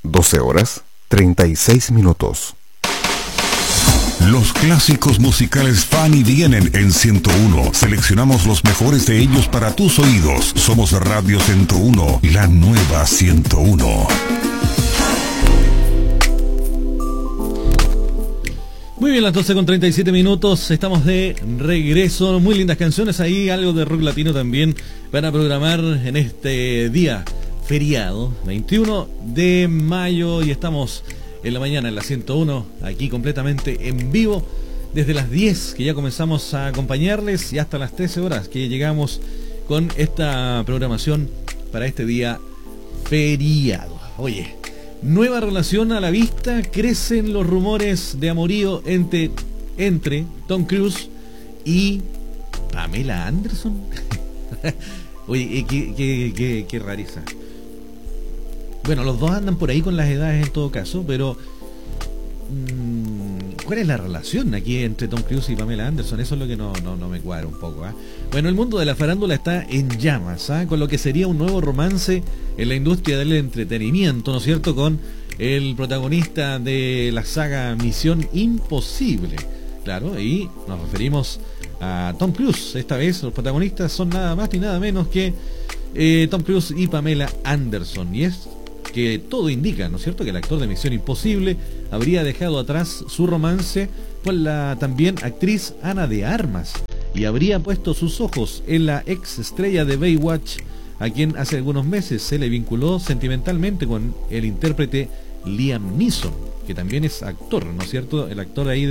12 horas 36 minutos. Los clásicos musicales van y vienen en 101. Seleccionamos los mejores de ellos para tus oídos. Somos Radio 101, la nueva 101. Muy bien, las 12:37 minutos, estamos de regreso. Muy lindas canciones ahí, algo de rock latino también para programar en este día feriado, 21 de mayo, y estamos en la mañana en la 101, aquí completamente en vivo, desde las 10 que ya comenzamos a acompañarles y hasta las 13 horas que llegamos con esta programación para este día feriado. Oye, nueva relación a la vista, crecen los rumores de amorío entre Tom Cruise y Pamela Anderson. Oye, qué rareza. Bueno, los dos andan por ahí con las edades en todo caso, pero ¿cuál es la relación aquí entre Tom Cruise y Pamela Anderson? Eso es lo que no me cuadra un poco, ¿eh? Bueno, el mundo de la farándula está en llamas, ¿eh? Con lo que sería un nuevo romance en la industria del entretenimiento, ¿no es cierto? Con el protagonista de la saga Misión Imposible, claro, y nos referimos a Tom Cruise. Esta vez los protagonistas son nada más ni nada menos que Tom Cruise y Pamela Anderson, y es que todo indica, ¿no es cierto?, que el actor de Misión Imposible habría dejado atrás su romance con la también actriz Ana de Armas y habría puesto sus ojos en la ex estrella de Baywatch, a quien hace algunos meses se le vinculó sentimentalmente con el intérprete Liam Neeson, que también es actor, ¿no es cierto?, el actor ahí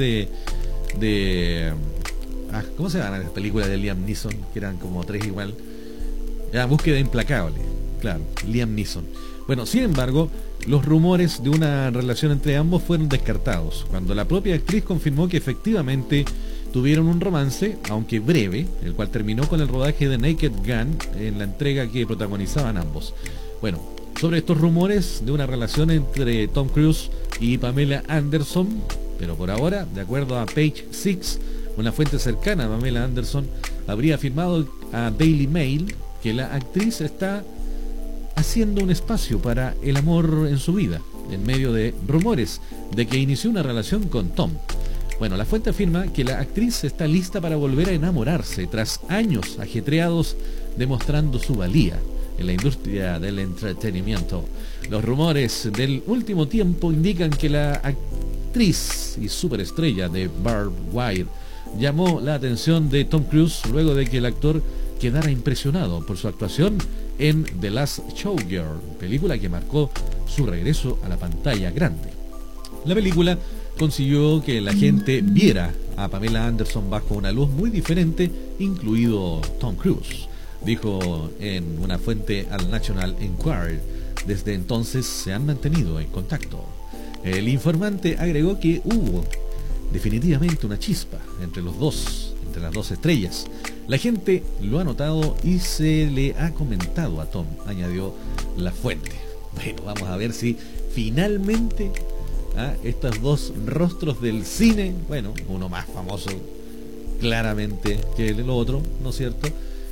¿cómo se llaman las películas de Liam Neeson? Que eran como tres igual. Búsqueda implacable, claro, Liam Neeson. Bueno, sin embargo, los rumores de una relación entre ambos fueron descartados cuando la propia actriz confirmó que efectivamente tuvieron un romance, aunque breve, el cual terminó con el rodaje de Naked Gun en la entrega que protagonizaban ambos. Bueno, sobre estos rumores de una relación entre Tom Cruise y Pamela Anderson, pero por ahora, de acuerdo a Page Six, una fuente cercana a Pamela Anderson habría afirmado a Daily Mail que la actriz está haciendo un espacio para el amor en su vida, en medio de rumores de que inició una relación con Tom. Bueno, la fuente afirma que la actriz está lista para volver a enamorarse tras años ajetreados demostrando su valía en la industria del entretenimiento. Los rumores del último tiempo indican que la actriz y superestrella de Barbed Wire llamó la atención de Tom Cruise luego de que el actor quedara impresionado por su actuación en The Last Showgirl, película que marcó su regreso a la pantalla grande. La película consiguió que la gente viera a Pamela Anderson bajo una luz muy diferente, incluido Tom Cruise, dijo en una fuente al National Enquirer. Desde entonces se han mantenido en contacto. El informante agregó que hubo definitivamente una chispa entre las dos estrellas. La gente lo ha notado y se le ha comentado a Tom, añadió la fuente. Bueno, vamos a ver si finalmente estos dos rostros del cine, bueno, uno más famoso claramente que el otro, ¿no es cierto?,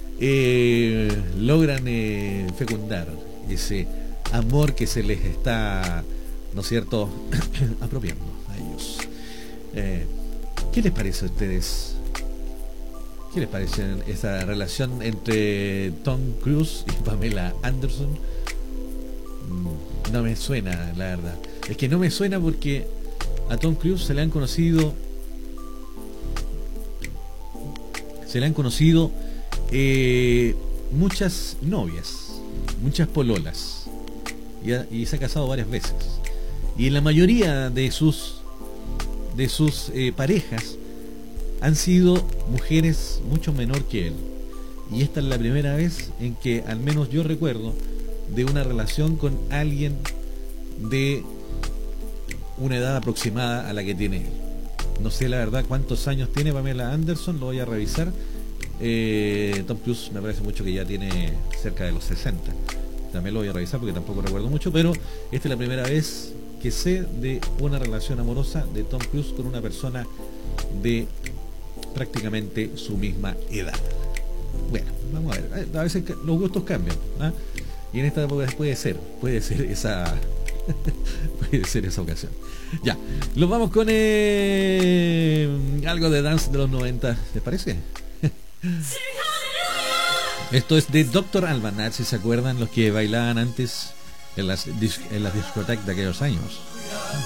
logran fecundar ese amor que se les está, ¿no es cierto?, apropiando a ellos. ¿Qué les parece a ustedes? ¿Qué les parece esa relación entre Tom Cruise y Pamela Anderson? No me suena, la verdad. Es que no me suena porque a Tom Cruise se le han conocido muchas novias, muchas pololas, y se ha casado varias veces. Y la mayoría de sus parejas han sido mujeres mucho menor que él. Y esta es la primera vez en que, al menos yo recuerdo, de una relación con alguien de una edad aproximada a la que tiene él. No sé la verdad cuántos años tiene Pamela Anderson, lo voy a revisar. Tom Cruise me parece mucho que ya tiene cerca de los 60. También lo voy a revisar porque tampoco recuerdo mucho, pero esta es la primera vez que sé de una relación amorosa de Tom Cruise con una persona de prácticamente su misma edad. Bueno, vamos a ver, a veces los gustos cambian, ¿eh? Y en esta época puede ser Puede ser esa ocasión. Ya, los vamos con algo de dance de los 90, ¿les parece? Esto es de Dr. Alban, si se acuerdan, los que bailaban antes en las discotecas de aquellos años.